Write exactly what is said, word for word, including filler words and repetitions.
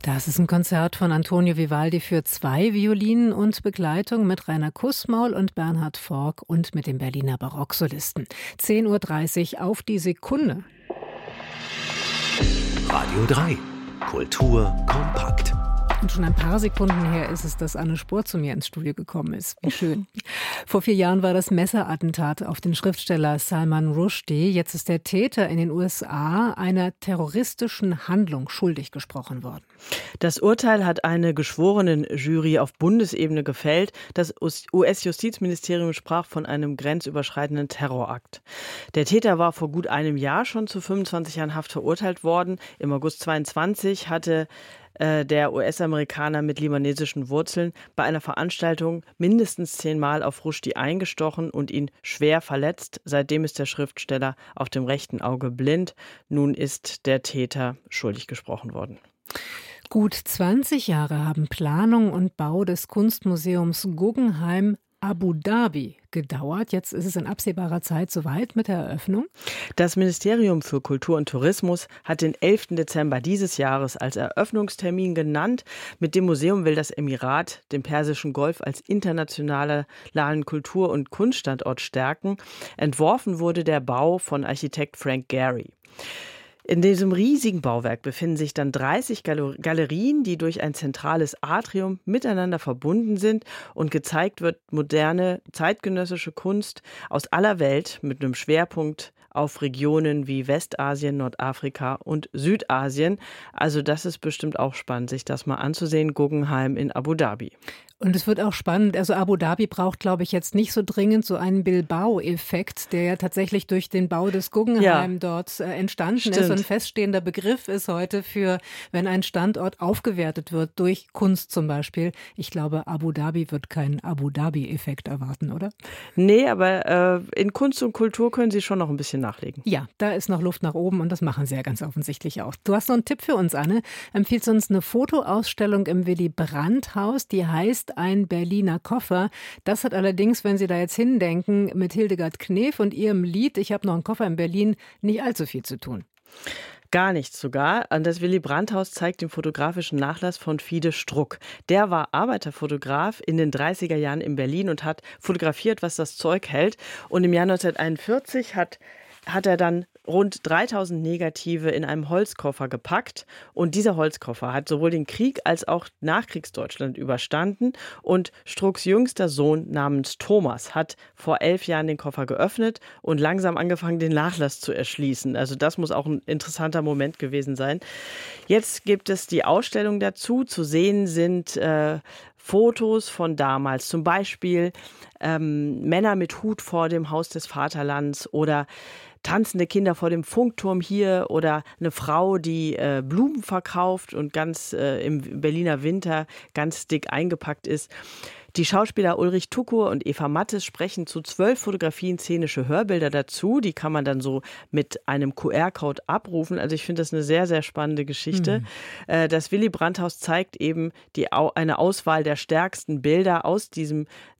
Das ist ein Konzert von Antonio Vivaldi für zwei Violinen und Begleitung mit Rainer Kussmaul und Bernhard Forck und mit dem Berliner Barocksolisten. zehn Uhr dreißig auf die Sekunde. Radio drei. Kultur kompakt. Und schon ein paar Sekunden her ist es, dass Anne Spohr zu mir ins Studio gekommen ist. Wie schön. Vor vier Jahren war das Messerattentat auf den Schriftsteller Salman Rushdie. Jetzt ist der Täter in den U S A einer terroristischen Handlung schuldig gesprochen worden. Das Urteil hat eine Geschworenenjury auf Bundesebene gefällt. Das U S-Justizministerium sprach von einem grenzüberschreitenden Terrorakt. Der Täter war vor gut einem Jahr schon zu fünfundzwanzig Jahren Haft verurteilt worden. Im August zweiundzwanzig hatte der U S-Amerikaner mit libanesischen Wurzeln bei einer Veranstaltung mindestens zehnmal auf Rushdie eingestochen und ihn schwer verletzt. Seitdem ist der Schriftsteller auf dem rechten Auge blind. Nun ist der Täter schuldig gesprochen worden. Gut zwanzig Jahre haben Planung und Bau des Kunstmuseums Guggenheim Abu Dhabi gedauert. Jetzt ist es in absehbarer Zeit soweit mit der Eröffnung. Das Ministerium für Kultur und Tourismus hat den elften Dezember dieses Jahres als Eröffnungstermin genannt. Mit dem Museum will das Emirat den Persischen Golf als internationalen Kultur- und Kunststandort stärken. Entworfen wurde der Bau von Architekt Frank Gehry. In diesem riesigen Bauwerk befinden sich dann dreißig Galerien, die durch ein zentrales Atrium miteinander verbunden sind und gezeigt wird moderne, zeitgenössische Kunst aus aller Welt mit einem Schwerpunkt auf Regionen wie Westasien, Nordafrika und Südasien. Also das ist bestimmt auch spannend, sich das mal anzusehen. Guggenheim in Abu Dhabi. Und es wird auch spannend, also Abu Dhabi braucht, glaube ich, jetzt nicht so dringend so einen Bilbao-Effekt, der ja tatsächlich durch den Bau des Guggenheim ja. dort äh, entstanden Stimmt. ist. Und ein feststehender Begriff ist heute für, wenn ein Standort aufgewertet wird durch Kunst zum Beispiel. Ich glaube, Abu Dhabi wird keinen Abu Dhabi-Effekt erwarten, oder? Nee, aber äh, in Kunst und Kultur können Sie schon noch ein bisschen nachlegen. Ja, da ist noch Luft nach oben und das machen Sie ja ganz offensichtlich auch. Du hast noch einen Tipp für uns, Anne. Empfiehlst uns eine Fotoausstellung im Willy-Brandt-Haus, die heißt Ein Berliner Koffer. Das hat allerdings, wenn Sie da jetzt hindenken, mit Hildegard Knef und ihrem Lied Ich habe noch einen Koffer in Berlin nicht allzu viel zu tun. Gar nichts sogar. Das Willy-Brandt-Haus zeigt den fotografischen Nachlass von Fide Struck. Der war Arbeiterfotograf in den dreißiger Jahren in Berlin und hat fotografiert, was das Zeug hält. Und im Jahr neunzehnhunderteinundvierzig hat hat er dann rund dreitausend Negative in einem Holzkoffer gepackt. Und dieser Holzkoffer hat sowohl den Krieg als auch Nachkriegsdeutschland überstanden. Und Strucks jüngster Sohn namens Thomas hat vor elf Jahren den Koffer geöffnet und langsam angefangen, den Nachlass zu erschließen. Also das muss auch ein interessanter Moment gewesen sein. Jetzt gibt es die Ausstellung dazu. Zu sehen sind äh, Fotos von damals, zum Beispiel ähm, Männer mit Hut vor dem Haus des Vaterlands oder tanzende Kinder vor dem Funkturm hier oder eine Frau, die äh, Blumen verkauft und ganz äh, im Berliner Winter ganz dick eingepackt ist. Die Schauspieler Ulrich Tukur und Eva Mattes sprechen zu zwölf Fotografien szenische Hörbilder dazu. Die kann man dann so mit einem Q R-Code abrufen. Also ich finde das eine sehr, sehr spannende Geschichte. Mhm. Das Willy-Brandt-Haus zeigt eben die, eine Auswahl der stärksten Bilder aus diesem